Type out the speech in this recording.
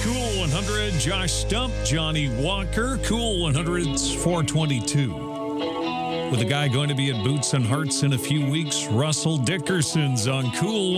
Cool 100, Josh Stump, Johnny Walker. Cool 100's 422. With a guy going to be at Boots and Hearts in a few weeks, Russell Dickerson's on Cool